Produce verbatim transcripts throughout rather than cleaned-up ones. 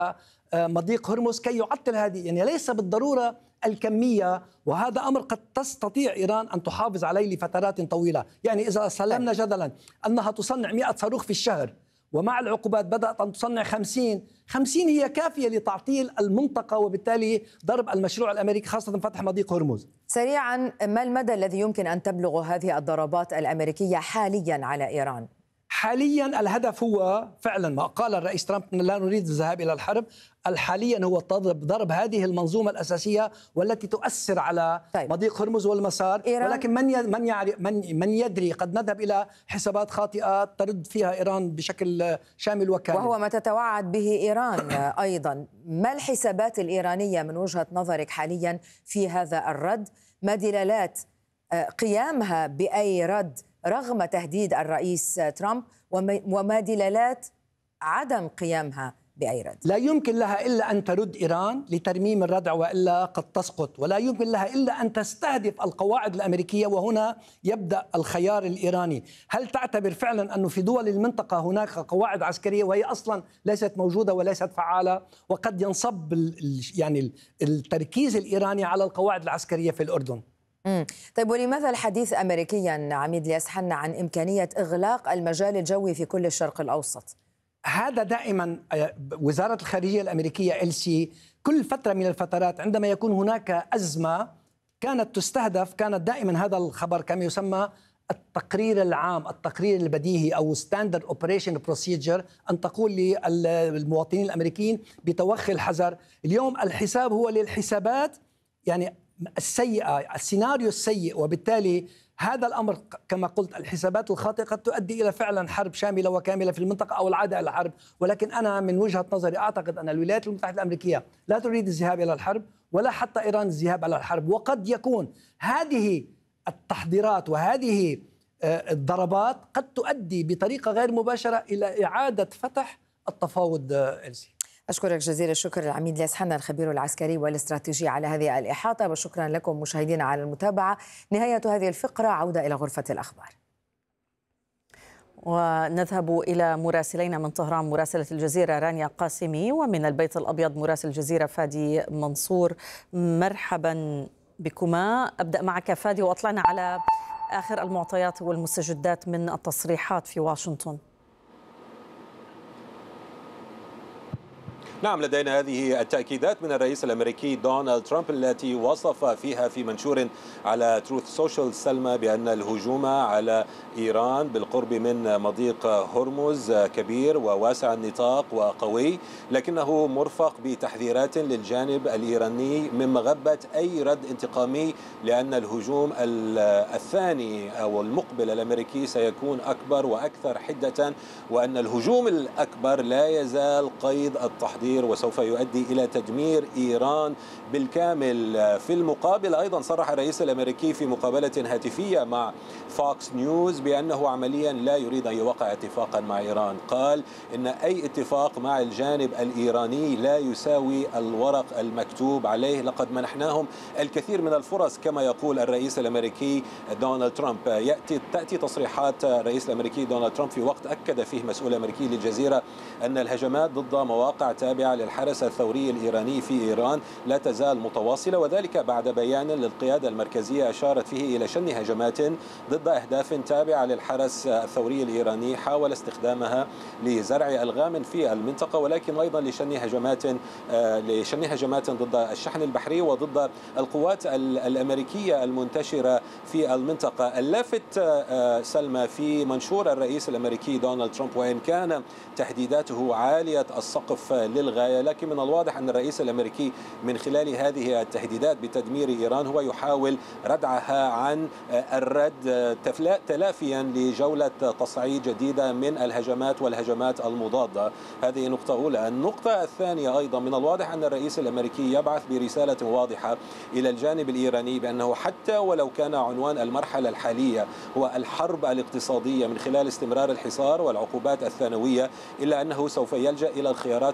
مضيق هرمز كي يعطل هذه، يعني ليس بالضرورة الكمية، وهذا أمر قد تستطيع إيران أن تحافظ عليه لفترات طويلة. يعني إذا سلمنا جدلا أنها تصنع مئة صاروخ في الشهر، ومع العقوبات بدأت أن تصنع خمسين خمسين هي كافية لتعطيل المنطقة وبالتالي ضرب المشروع الأمريكي، خاصة فتح مضيق هرمز. سريعا، ما المدى الذي يمكن أن تبلغ هذه الضربات الأمريكية حاليا على إيران؟ حاليا الهدف هو فعلا ما قال الرئيس ترامب، لا نريد الذهاب إلى الحرب. حاليا هو ضرب هذه المنظومة الأساسية والتي تؤثر على طيب. مضيق هرمز والمسار، ولكن من من يعرف من من يدري، قد نذهب إلى حسابات خاطئة ترد فيها إيران بشكل شامل وكامل، وهو ما تتوعد به إيران أيضا. ما الحسابات الإيرانية من وجهة نظرك حاليا في هذا الرد؟ ما دلالات قيامها بأي رد رغم تهديد الرئيس ترامب، وما دلالات عدم قيامها بأي رد؟ لا يمكن لها إلا أن ترد إيران لترميم الردع، وإلا قد تسقط، ولا يمكن لها إلا أن تستهدف القواعد الأمريكية، وهنا يبدأ الخيار الإيراني. هل تعتبر فعلا أنه في دول المنطقة هناك قواعد عسكرية وهي أصلا ليست موجودة وليست فعالة، وقد ينصب يعني التركيز الإيراني على القواعد العسكرية في الأردن؟ مم. طيب، ولماذا الحديث أمريكيا عميد الياس حنا عن إمكانية إغلاق المجال الجوي في كل الشرق الأوسط؟ هذا دائما وزارة الخارجية الأمريكية إل سي كل فترة من الفترات عندما يكون هناك أزمة كانت تستهدف، كانت دائما هذا الخبر كما يسمى التقرير العام، التقرير البديهي أو ستاندرد اوبريشن بروسيجر، أن تقول للمواطنين الأمريكيين بتوخي الحذر. اليوم الحساب هو للحسابات يعني السيئة، السيناريو السيء، وبالتالي هذا الأمر كما قلت الحسابات الخاطئة قد تؤدي إلى فعلا حرب شاملة وكاملة في المنطقة أو العادة إلى الحرب. ولكن أنا من وجهة نظري أعتقد أن الولايات المتحدة الأمريكية لا تريد الذهاب إلى الحرب، ولا حتى إيران الذهاب إلى الحرب، وقد يكون هذه التحضيرات وهذه الضربات قد تؤدي بطريقة غير مباشرة إلى إعادة فتح التفاوض. إلسي، أشكرك جزيل الشكر العميد الياس حنا الخبير العسكري والاستراتيجي على هذه الإحاطة، وشكرا لكم مشاهدينا على المتابعة. نهاية هذه الفقرة، عودة إلى غرفة الأخبار. ونذهب إلى مراسلين من طهران، مراسلة الجزيرة رانيا قاسمي، ومن البيت الأبيض مراسل الجزيرة فادي منصور. مرحبا بكما. أبدأ معك فادي، وأطلعنا على آخر المعطيات والمستجدات من التصريحات في واشنطن. نعم، لدينا هذه التأكيدات من الرئيس الأمريكي دونالد ترامب التي وصف فيها في منشور على تروث سوشيال سلمى بأن الهجوم على إيران بالقرب من مضيق هرمز كبير وواسع النطاق وقوي، لكنه مرفق بتحذيرات للجانب الإيراني من مغبة أي رد انتقامي، لأن الهجوم الثاني أو المقبل الأمريكي سيكون أكبر وأكثر حدة، وأن الهجوم الأكبر لا يزال قيد التحضير وسوف يؤدي إلى تدمير إيران بالكامل. في المقابل أيضا صرح الرئيس الأمريكي في مقابلة هاتفية مع فوكس نيوز بأنه عمليا لا يريد أن يوقع اتفاقا مع إيران. قال إن أي اتفاق مع الجانب الإيراني لا يساوي الورق المكتوب عليه، لقد منحناهم الكثير من الفرص كما يقول الرئيس الأمريكي دونالد ترامب. يأتي تأتي تصريحات الرئيس الأمريكي دونالد ترامب في وقت أكد فيه مسؤول أمريكي للجزيرة أن الهجمات ضد مواقع تابعة للحرس الثوري الإيراني في إيران لا تزال متواصلة، وذلك بعد بيان للقيادة المركزية أشارت فيه إلى شن هجمات ضد أهداف تابعة للحرس الثوري الإيراني حاول استخدامها لزرع ألغام في المنطقة، ولكن أيضا لشن هجمات لشن هجمات ضد الشحن البحري وضد القوات الأمريكية المنتشرة في المنطقة. اللافت سلمى في منشور الرئيس الأمريكي دونالد ترامب، وإن كان تهديداته عالية السقف للغاية، لكن من الواضح أن الرئيس الأمريكي من خلال هذه التهديدات بتدمير إيران هو يحاول ردعها عن الرد تلافيا لجولة تصعيد جديدة من الهجمات والهجمات المضادة. هذه نقطة أولى. النقطة الثانية أيضا من الواضح أن الرئيس الأمريكي يبعث برسالة واضحة إلى الجانب الإيراني بأنه حتى ولو كان عنوان المرحلة الحالية هو الحرب الاقتصادية من خلال استمرار الحصار والعقوبات الثانوية، إلا أنه سوف يلجأ إلى الخيارات العسكرية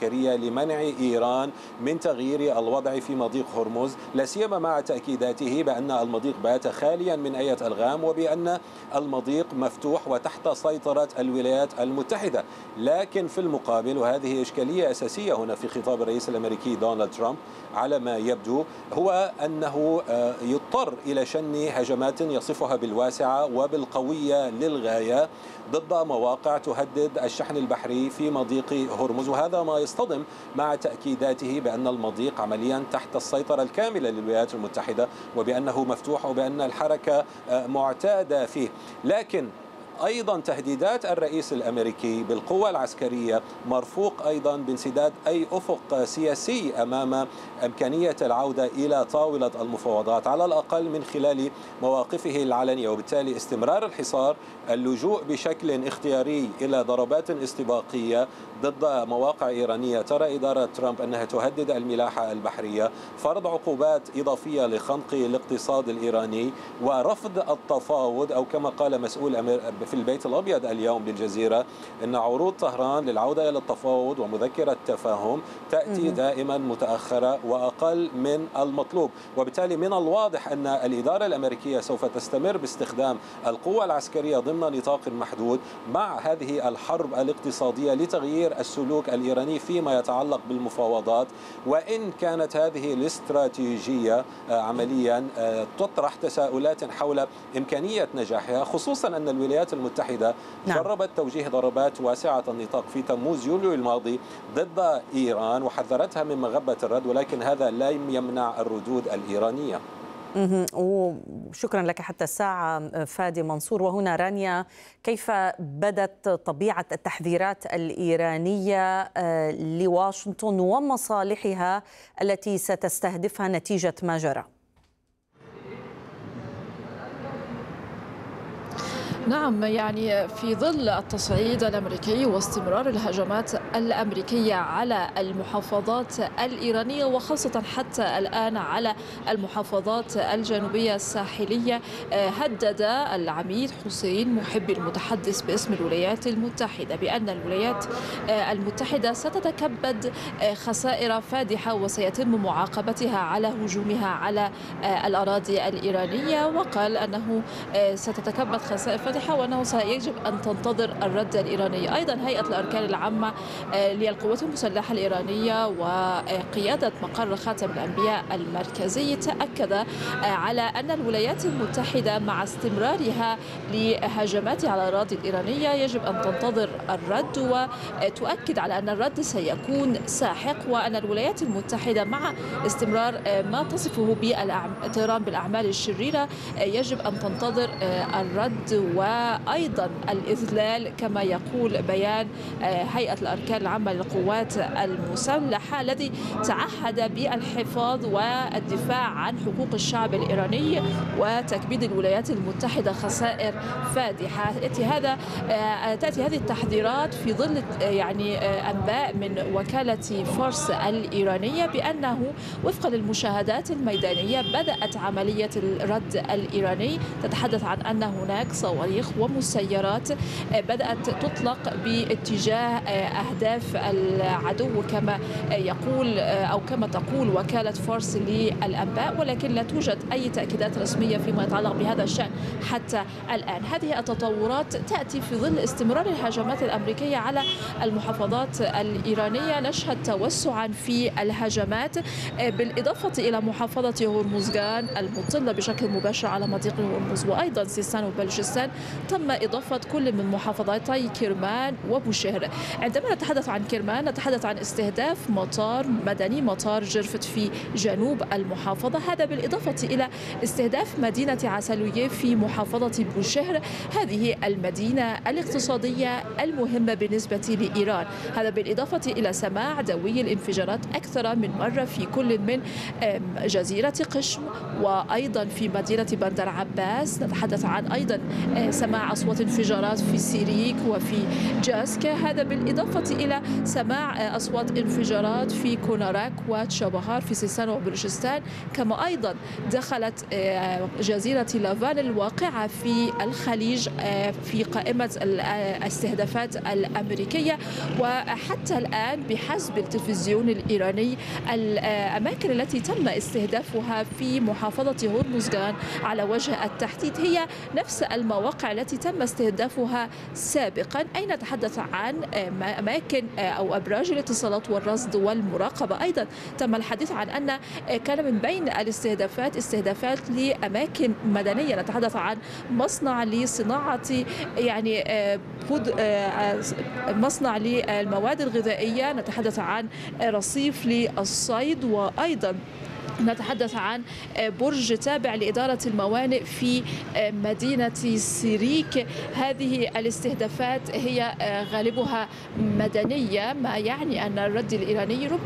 عسكرية لمنع إيران من تغيير الوضع في مضيق هرمز، لا سيما مع تأكيداته بأن المضيق بات خاليا من أي ألغام وبأن المضيق مفتوح وتحت سيطرة الولايات المتحدة. لكن في المقابل، وهذه إشكالية أساسية هنا في خطاب الرئيس الأمريكي دونالد ترامب على ما يبدو، هو أنه يضطر إلى شن هجمات يصفها بالواسعة وبالقوية للغاية ضد مواقع تهدد الشحن البحري في مضيق هرمز، وهذا ما يصطدم مع تأكيداته بأن المضيق عمليا تحت السيطرة الكاملة للولايات المتحدة وبأنه مفتوح وبأن الحركة معتادة فيه. لكن أيضا تهديدات الرئيس الأمريكي بالقوة العسكرية مرفوق أيضا بانسداد أي أفق سياسي أمام إمكانية العودة إلى طاولة المفاوضات على الأقل من خلال مواقفه العلنية، وبالتالي استمرار الحصار، اللجوء بشكل اختياري إلى ضربات استباقية ضد مواقع إيرانية ترى إدارة ترامب أنها تهدد الملاحة البحرية، فرض عقوبات إضافية لخنق الاقتصاد الإيراني، ورفض التفاوض، أو كما قال مسؤول في البيت الأبيض اليوم للجزيرة أن عروض طهران للعودة إلى التفاوض ومذكرة تفاهم تأتي دائما متأخرة وأقل من المطلوب. وبالتالي من الواضح أن الإدارة الأمريكية سوف تستمر باستخدام القوة العسكرية ضمن نطاق محدود مع هذه الحرب الاقتصادية لتغيير السلوك الإيراني فيما يتعلق بالمفاوضات، وإن كانت هذه الاستراتيجية عمليا تطرح تساؤلات حول إمكانية نجاحها، خصوصا أن الولايات المتحدة نعم. جربت توجيه ضربات واسعة النطاق في تموز يوليو الماضي ضد إيران وحذرتها من مغبة الرد، ولكن هذا لم يمنع الردود الإيرانية. وشكرا لك حتى الساعة فادي منصور. وهنا رانيا، كيف بدت طبيعة التحذيرات الإيرانية لواشنطن ومصالحها التي ستستهدفها نتيجة ما جرى؟ نعم، يعني في ظل التصعيد الأمريكي واستمرار الهجمات الأمريكية على المحافظات الإيرانية وخاصة حتى الآن على المحافظات الجنوبية الساحلية، هدد العميد حسين محبي المتحدث باسم الولايات المتحدة بأن الولايات المتحدة ستتكبد خسائر فادحة وسيتم معاقبتها على هجومها على الأراضي الإيرانية، وقال أنه ستتكبد خسائر فادحة وأنه سيجب أن تنتظر الرد الإيراني. أيضا هيئة الأركان العامة للقوات المسلحة الإيرانية وقيادة مقر خاتم الأنبياء المركزي تأكد على أن الولايات المتحدة مع استمرارها لهجماتها على الأراضي الإيرانية يجب أن تنتظر الرد، وتؤكد على أن الرد سيكون ساحق، وأن الولايات المتحدة مع استمرار ما تصفه بالاقتران بالأعمال الشريرة يجب أن تنتظر الرد وأيضا الإذلال كما يقول بيان هيئة الأركان العامة للقوات المسلحة الذي تعهد بالحفاظ والدفاع عن حقوق الشعب الإيراني وتكبيد الولايات المتحدة خسائر فادحة. تأتي هذا تأتي هذه التحذيرات في ظل يعني أنباء من وكالة فارس الإيرانية بأنه وفقا للمشاهدات الميدانية بدأت عملية الرد الإيراني، تتحدث عن أن هناك صواريخ ومسيرات بدأت تطلق باتجاه أهداف العدو كما يقول أو كما تقول وكالة فارس للأنباء، ولكن لا توجد أي تأكيدات رسمية فيما يتعلق بهذا الشأن حتى الآن. هذه التطورات تأتي في ظل استمرار الهجمات الأمريكية على المحافظات الإيرانية. نشهد توسعا في الهجمات بالإضافة إلى محافظة هرمزغان المطلة بشكل مباشر على مضيق هرمز، وأيضا سيستان وبلوشستان تم إضافة كل من محافظتي كرمان وبوشهر. عندما نتحدث عن كرمان نتحدث عن استهداف مطار مدني، مطار جرفت في جنوب المحافظة، هذا بالإضافة إلى استهداف مدينة عسلوية في محافظة بوشهر، هذه المدينة الاقتصادية المهمة بالنسبة لإيران، هذا بالإضافة إلى سماع دوي الانفجارات أكثر من مرة في كل من جزيرة قشم وأيضا في مدينة بندر عباس. نتحدث عن أيضا سماع أصوات انفجارات في سيريك وفي جاسكا، هذا بالإضافة إلى سماع أصوات انفجارات في كوناراك وتشابهار في سيستان وبلوشستان. كما أيضا دخلت جزيرة لافان الواقعة في الخليج في قائمة الاستهدافات الأمريكية. وحتى الآن بحسب التلفزيون الإيراني الأماكن التي تم استهدافها في محافظة هرمزغان على وجه التحديد هي نفس المواقع التي تم استهدافها سابقا، أي نتحدث عن أماكن أو أبراج الاتصالات والرصد والمراقبة. أيضا تم الحديث عن أن كان من بين الاستهدافات استهدافات لأماكن مدنية، نتحدث عن مصنع لصناعة يعني مصنع للمواد الغذائية، نتحدث عن رصيف للصيد، وأيضا نتحدث عن برج تابع لإدارة الموانئ في مدينة سيريك. هذه الاستهدافات هي غالبها مدنية، ما يعني أن الرد الإيراني